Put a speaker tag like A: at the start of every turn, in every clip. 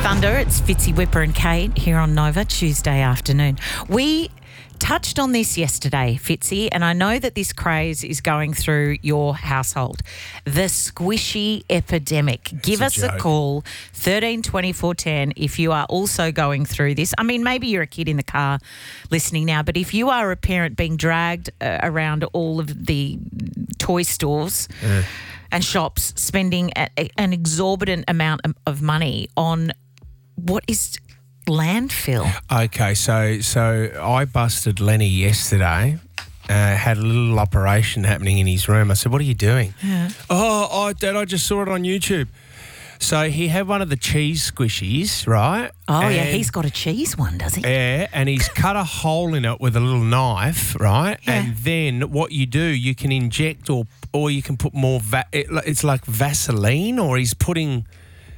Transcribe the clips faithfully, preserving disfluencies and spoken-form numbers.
A: Thunder, it's Fitzy, Whipper and Kate here on Nova Tuesday afternoon. We touched on this yesterday, Fitzy, and I know that this craze is going through your household. The squishy epidemic. It's Give a us joke. a call, thirteen twenty-four ten, if you are also going through this. I mean, maybe you're a kid in the car listening now, but if you are a parent being dragged uh, around all of the toy stores yeah. and shops, spending a, a, an exorbitant amount of, of money on what is landfill.
B: Okay, so so I busted Lenny yesterday. Uh, had a little operation happening in his room. I said, "What are you doing?"
A: Yeah.
B: Oh, oh, Dad, I just saw it on YouTube. So he had one of the cheese squishies, right?
A: Oh,
B: and,
A: yeah, he's got a cheese one, does he?
B: Yeah, and he's cut a hole in it with a little knife, right?
A: Yeah.
B: And then what you do, you can inject or or you can put more, va- it, it's like Vaseline, or he's putting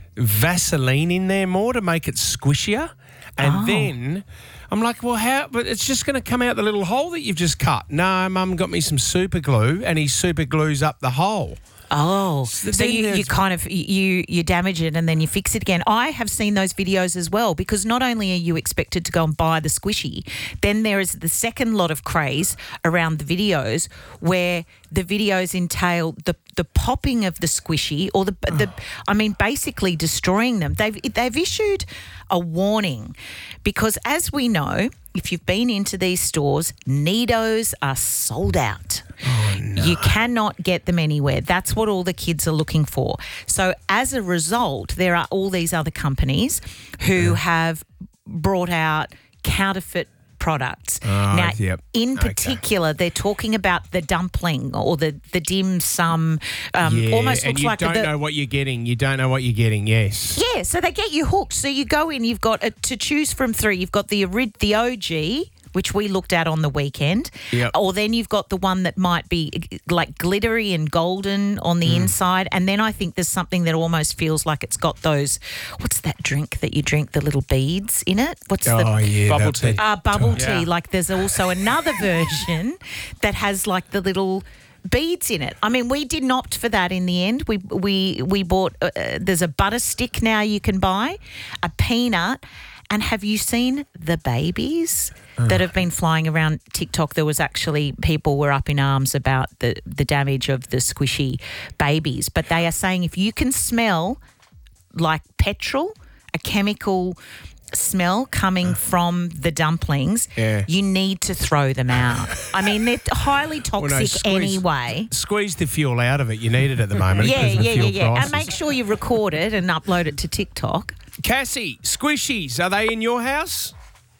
B: Vaseline in there more to make it squishier. And
A: oh.
B: then I'm like, well, how? But it's just going to come out the little hole that you've just cut. No, Mum got me some super glue, and he super glues up the hole.
A: Oh, so, so you, you kind of, you you damage it and then you fix it again. I have seen those videos as well, because not only are you expected to go and buy the squishy, then there is the second lot of craze around the videos where the videos entail the the popping of the squishy or the the I mean basically destroying them. They've they've issued a warning because, as we know, if you've been into these stores, Nidos are sold out.
B: Oh, no.
A: You cannot get them anywhere. That's what all the kids are looking for. So as a result, there are all these other companies who yeah. have brought out counterfeit products.
B: Oh,
A: now,
B: yep.
A: in particular, okay. they're talking about the dumpling or the, the dim sum. Um,
B: yeah,
A: almost
B: and
A: looks
B: you
A: like
B: don't
A: the,
B: know what you're getting. You don't know what you're getting, yes.
A: Yeah, so they get you hooked. So you go in, you've got a, to choose from three. You've got the the O G, which we looked at on the weekend.
B: Yep.
A: Or then you've got the one that might be like glittery and golden on the mm. inside. And then I think there's something that almost feels like it's got those, what's that drink that you drink, the little beads in it? What's
B: oh,
A: the
B: yeah,
C: bubble tea?
A: Uh, bubble tea.
B: Yeah.
A: Like there's also another version that has like the little beads in it. I mean, we didn't opt for that in the end. We we we bought, uh, there's a butter stick now you can buy, a peanut. And have you seen the babies that have been flying around TikTok? There was actually, people were up in arms about the, the damage of the squishy babies. But they are saying if you can smell like petrol, a chemical smell coming from the dumplings,
B: yeah.
A: you need to throw them out. I mean, they're highly toxic
B: well, no, squeeze,
A: anyway.
B: Squeeze the fuel out of it. You need it at the moment.
A: yeah, yeah, yeah, yeah.
B: Prices.
A: And make sure you record it and upload it to TikTok.
B: Cassie, squishies, are they in your house?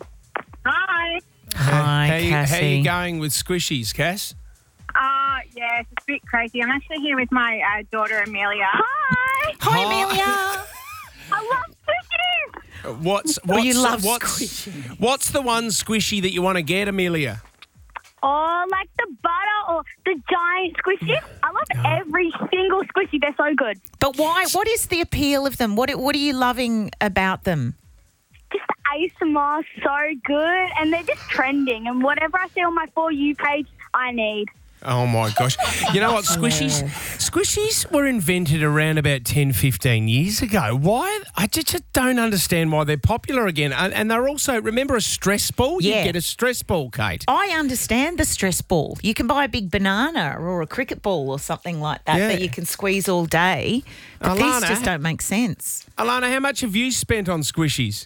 D: Hi.
A: Hi,
B: how you,
A: Cassie.
B: How are you going with squishies, Cass?
D: Uh, yeah, it's a bit crazy. I'm actually here with my uh, daughter, Amelia. Hi.
A: Hi, Amelia.
D: I love squishies.
B: What's, what's,
A: well, you love
B: what's,
A: squishy.
B: What's the one squishy that you want to get, Amelia?
D: Oh, like the butter or the giant squishies. I love every single squishy. They're so good.
A: But why? What is the appeal of them? What What are you loving about them?
D: Just the A S M R, so good. And they're just trending. And whatever I see on my For You page, I need.
B: Oh, my gosh. You know what? Squishies squishies were invented around about ten, fifteen years ago. Why? I just, just don't understand why they're popular again. And, and they're also, remember a stress ball?
A: Yeah.
B: You get a stress ball, Kate.
A: I understand the stress ball. You can buy a big banana or a cricket ball or something like that
B: Yeah.
A: that you can squeeze all day. But
B: Alana,
A: these just don't make sense.
B: Alana, how much have you spent on squishies?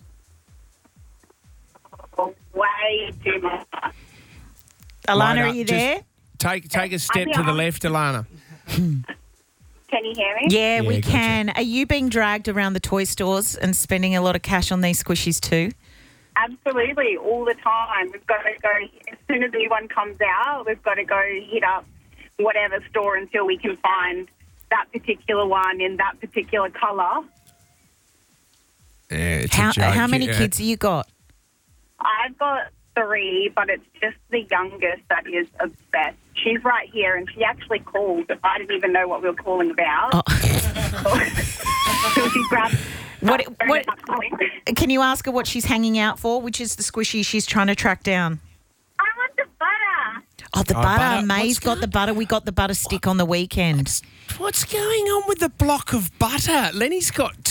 D: Way too much.
A: Alana,
B: Line
A: are
B: up.
A: you
B: Just
A: there?
B: Take take a step
D: be
B: to the
D: on.
B: left, Alana.
D: Can you hear me?
A: Yeah,
B: Yeah,
A: we
B: gotcha.
A: can. Are you being dragged around the toy stores and spending a lot of cash on these squishies too?
D: Absolutely, all the time. We've got to go, as soon as the new one comes out, we've got to go hit up whatever store until we can find that particular one in that particular colour.
B: Yeah, it's
A: How
B: a joke.
A: how many
B: yeah.
A: kids have you got?
D: I've got three, but it's just the youngest that is obsessed. She's right here, and she actually called. I didn't even know what we were calling about.
A: Oh.
D: So she grabbed...
A: What, what, can you ask her what she's hanging out for? Which is the squishy she's trying to track down?
D: I want the butter.
A: Oh, the
B: Oh,
A: butter.
B: butter.
A: May's
B: What's
A: got the butter. We got the butter stick on the weekend.
B: What's going on with the block of butter? Lenny's got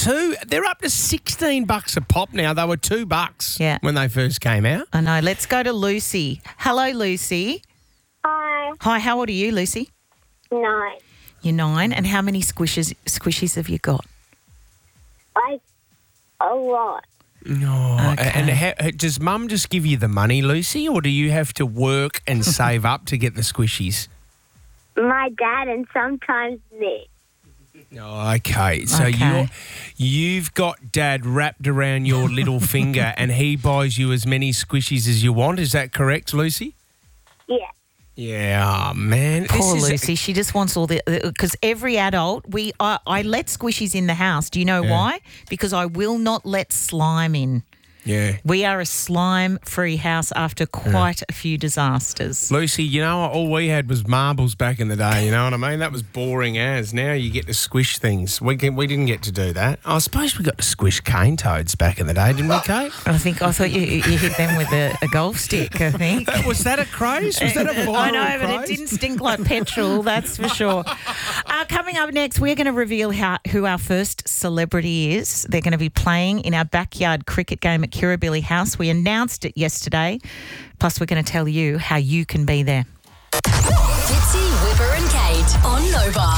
B: two. They're up to sixteen bucks a pop now. They were two bucks
A: Yeah.
B: when they first came out.
A: I know. Let's go to Lucy. Hello, Lucy.
C: Hi.
A: Hi, how old are you, Lucy?
C: Nine.
A: You're nine. And how many squishes squishies have you got?
C: I a lot.
B: No.
A: Okay.
B: And how, does Mum just give you the money, Lucy, or do you have to work and save up to get the squishies?
C: My dad and sometimes me.
B: Oh, okay. So
A: Okay.
B: you're, you've got Dad wrapped around your little finger and he buys you as many squishies as you want. Is that correct, Lucy?
C: Yeah.
B: Yeah, oh, man.
A: Poor
B: This is-
A: Lucy. She just wants all the... Because every adult, we I, I let squishies in the house. Do you know
B: Yeah.
A: why? Because I will not let slime in.
B: Yeah.
A: We are a slime-free house after quite a few disasters.
B: Lucy, you know what? All we had was marbles back in the day, you know what I mean? That was boring as. Now you get to squish things. We can, we didn't get to do that. I suppose we got to squish cane toads back in the day, didn't we, Kate?
A: I think I thought you, you hit them with a, a golf stick, I think.
B: Was that a craze? Was that a viral
A: I know, but it
B: craze?
A: didn't stink like petrol, that's for sure. Uh, coming up next, we're going to reveal how, who our first celebrity is. They're going to be playing in our backyard cricket game at Kirribilli House. We announced it yesterday. Plus, we're going to tell you how you can be there.
E: Fitzy, Whipper and Kate on Nova.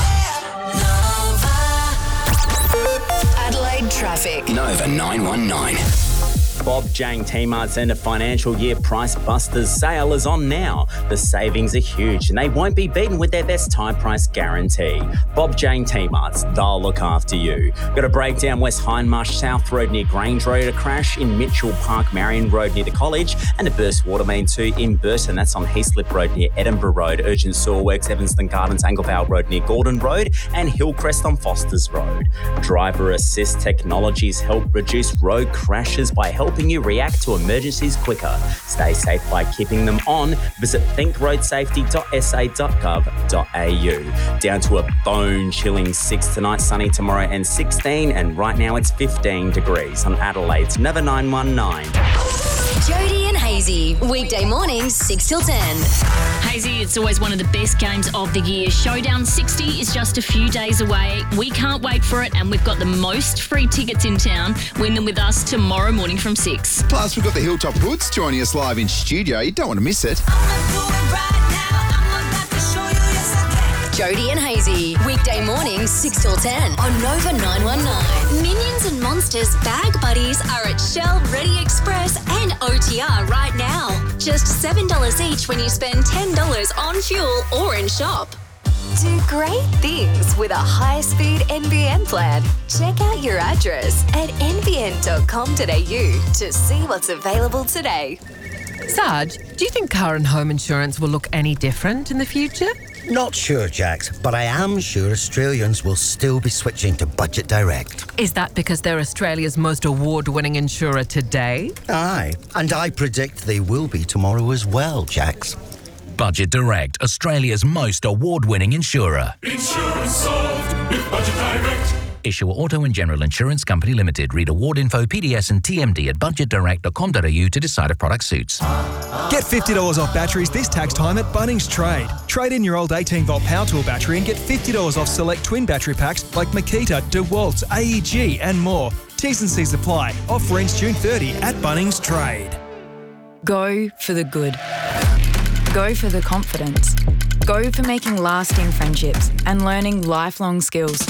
E: Nova. Adelaide traffic.
F: Nova nine one nine.
G: Bob Jang T-Mart's end of financial year Price Busters sale is on now. The savings are huge and they won't be beaten with their best high price guarantee. Bob Jang T-Mart's, they'll look after you. Got a breakdown West Hindmarsh South Road near Grange Road, a crash in Mitchell Park Marion Road near the college, and a burst water main too in Burton. That's on Heaslip Road near Edinburgh Road. Urgent sewer works Evanston Gardens Anglevale Road near Gordon Road, and Hillcrest on Fosters Road. Driver assist technologies help reduce road crashes by helping you react to emergencies quicker. Stay safe by keeping them on. Visit think road safety dot s a dot gov dot a u. Down to a bone-chilling six tonight, sunny tomorrow and sixteen, and right now it's fifteen degrees on Adelaide's Nova nine one nine.
E: Jody and Hazy, weekday mornings six till ten.
H: Hazy, it's always one of the best games of the year. Showdown sixty is just a few days away. We can't wait for it, and we've got the most free tickets in town. Win them with us tomorrow morning from six.
I: Plus, we've got the Hilltop Hoods joining us live in studio. You don't want to miss it.
E: Jody and Hazy, weekday mornings six till ten on Nova nine one nine. Minions and Monsters Bag Buddies are at Shell, Ready Express and O T R right now. Just seven dollars each when you spend ten dollars on fuel or in shop. Do great things with a high-speed N B N plan. Check out your address at n b n dot com dot a u to see what's available today.
J: Sarge, do you think car and home insurance will look any different in the future?
K: Not sure, Jax, but I am sure Australians will still be switching to Budget Direct.
J: Is that because they're Australia's most award-winning insurer today?
K: Aye, and I predict they will be tomorrow as well, Jax.
F: Budget Direct, Australia's most award-winning insurer.
L: Insurance solved with Budget Direct.
F: Issuer Auto and General Insurance Company Limited. Read award info, P D S and T M D at budget direct dot com dot a u to decide if product suits.
M: Get fifty dollars off batteries this tax time at Bunnings Trade. Trade in your old eighteen volt power tool battery and get fifty dollars off select twin battery packs like Makita, DeWalt, A E G and more. T's and C's apply. Offer ends June thirtieth at Bunnings Trade.
N: Go for the good. Go for the confidence. Go for making lasting friendships and learning lifelong skills.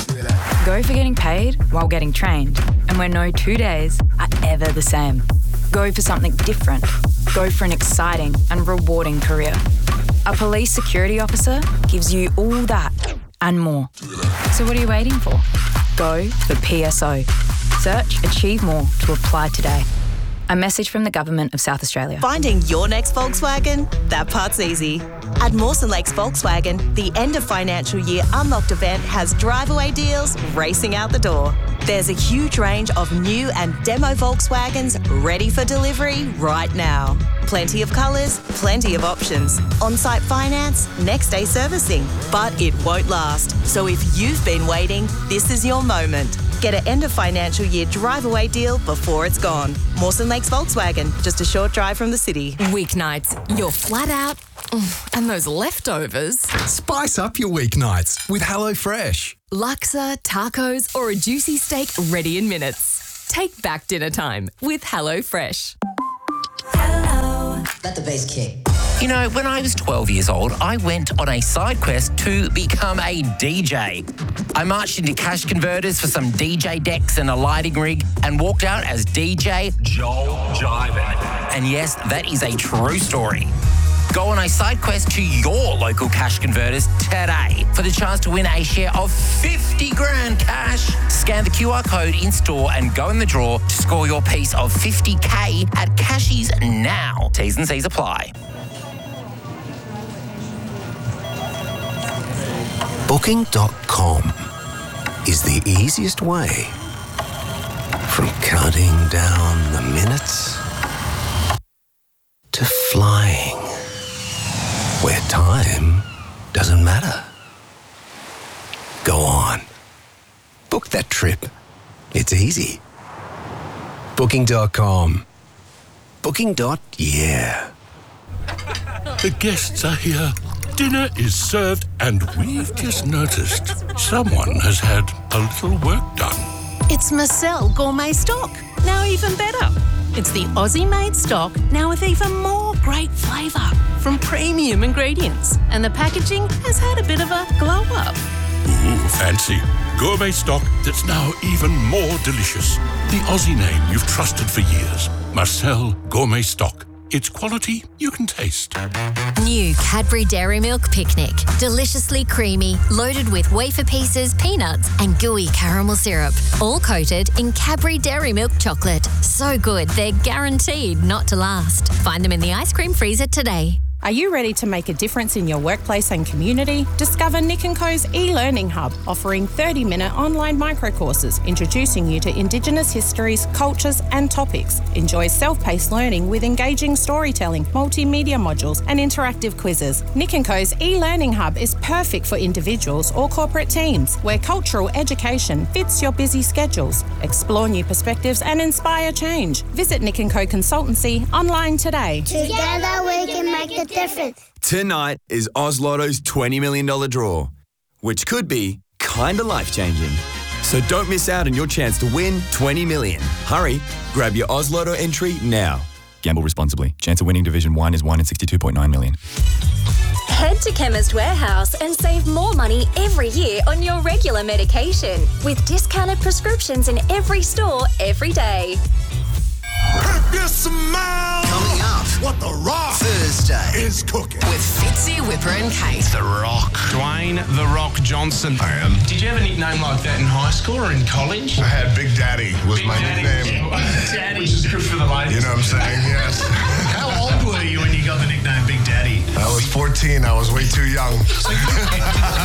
N: Go for getting paid while getting trained, and where no two days are ever the same. Go for something different. Go for an exciting and rewarding career. A police security officer gives you all that and more. So what are you waiting for? Go for P S O. Search Achieve More to apply today. A message from the Government of South Australia.
O: Finding your next Volkswagen? That part's easy. At Mawson Lakes Volkswagen, the end of financial year Unlocked event has drive-away deals racing out the door. There's a huge range of new and demo Volkswagens ready for delivery right now. Plenty of colours, plenty of options. On-site finance, next-day servicing. But it won't last. So if you've been waiting, this is your moment. Get an end of financial year drive-away deal before it's gone. Mawson Lakes Volkswagen, just a short drive from the city.
E: Weeknights, you're flat out, and those leftovers.
P: Spice up your weeknights with HelloFresh.
J: Laksa, tacos, or a juicy steak ready in minutes. Take back dinner time with HelloFresh.
P: Hello. Let the bass kick. You know, when I was twelve years old, I went on a side quest to become a D J. I marched into cash converters for some D J decks and a lighting rig and walked out as D J Joel Jiven. And yes, that is a true story. Go on a side quest to your local cash converters today for the chance to win a share of fifty grand cash. Scan the Q R code in store and go in the draw to score your piece of fifty K at Cashies now. T's and C's apply.
Q: Booking dot com is the easiest way from counting down the minutes to flying where time doesn't matter. Go on. Book that trip. It's easy. Booking dot com. Booking. Yeah.
L: The guests are here. Dinner is served, and we've just noticed someone has had a little work done.
R: It's Marcel Gourmet Stock, now even better. It's the Aussie-made stock, now with even more great flavour from premium ingredients. And the packaging has had a bit of a glow-up.
L: Ooh, fancy. Gourmet stock that's now even more delicious. The Aussie name you've trusted for years. Marcel Gourmet Stock. It's quality you can taste.
E: New Cadbury Dairy Milk Picnic. Deliciously creamy, loaded with wafer pieces, peanuts, and gooey caramel syrup. All coated in Cadbury Dairy Milk chocolate. So good, they're guaranteed not to last. Find them in the ice cream freezer today.
S: Are you ready to make a difference in your workplace and community? Discover Nick and Co's e-learning hub, offering thirty-minute online microcourses, introducing you to Indigenous histories, cultures and topics. Enjoy self-paced learning with engaging storytelling, multimedia modules and interactive quizzes. Nick and Co's e-learning hub is perfect for individuals or corporate teams, where cultural education fits your busy schedules. Explore new perspectives and inspire change. Visit Nick and Co Consultancy online today.
C: Together we can make a difference.
T: Tonight is Oz Lotto's twenty million dollars draw, which could be kinda life-changing. So don't miss out on your chance to win twenty million dollars. Hurry, grab your Oz Lotto entry now.
U: Gamble responsibly. Chance of winning Division one is one in sixty-two point nine million.
E: Head to Chemist Warehouse and save more money every year on your regular medication with discounted prescriptions in every store every day.
V: Coming up, what The Rock Thursday is cooking
J: with Fitzy, Whipper and Kate.
B: The Rock. Dwayne The Rock Johnson. I am. Did you have a nickname like that in high school or in college?
V: I had Big Daddy was
B: Big
V: my
B: Daddy.
V: nickname.
B: Daddy. Which is good for the ladies.
V: You know what I'm saying? Yes.
B: How old were you when you got the nickname Big Daddy?
V: I was fourteen. I was way too young.